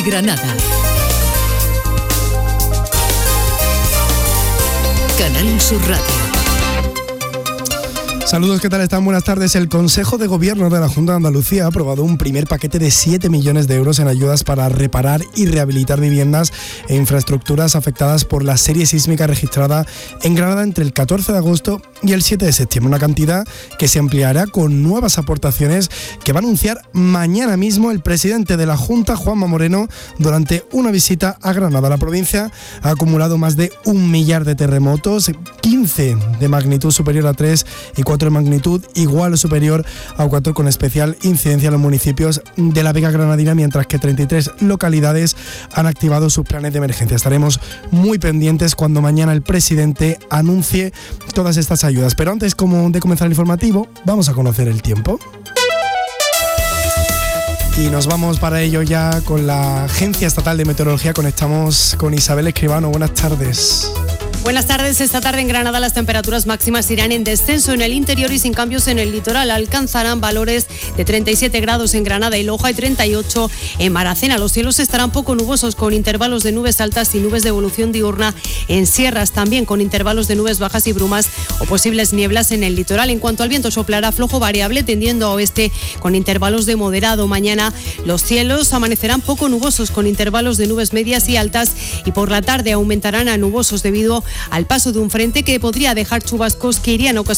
Granada. Canal Sur Radio. Saludos, ¿qué tal están? Buenas tardes. El Consejo de Gobierno de la Junta de Andalucía ha aprobado un primer paquete de 7 millones de euros en ayudas para reparar y rehabilitar viviendas e infraestructuras afectadas por la serie sísmica registrada en Granada entre el 14 de agosto y el 7 de septiembre. Una cantidad que se ampliará con nuevas aportaciones que va a anunciar mañana mismo el presidente de la Junta, Juanma Moreno, durante una visita a Granada. La provincia ha acumulado más de 1 millar de terremotos, 15 de magnitud superior a 3 y 4 de magnitud igual o superior a 4, con especial incidencia en los municipios de la Vega Granadina, mientras que 33 localidades han activado sus planes de emergencia. Estaremos muy pendientes cuando mañana el presidente anuncie todas estas ayudas. Pero antes de comenzar el informativo, vamos a conocer el tiempo. Y nos vamos para ello ya con la Agencia Estatal de Meteorología. Conectamos con Isabel Escribano. Buenas tardes. Buenas tardes. Esta tarde en Granada las temperaturas máximas irán en descenso en el interior y sin cambios en el litoral. Alcanzarán valores de 37 grados en Granada y Loja y 38 en Maracena. Los cielos estarán poco nubosos, con intervalos de nubes altas y nubes de evolución diurna en sierras, también con intervalos de nubes bajas y brumas o posibles nieblas en el litoral. En cuanto al viento, soplará flojo variable tendiendo a oeste con intervalos de moderado. Mañana los cielos amanecerán poco nubosos, con intervalos de nubes medias y altas, y por la tarde aumentarán a nubosos debido al paso de un frente que podría dejar chubascos que irían ocasionando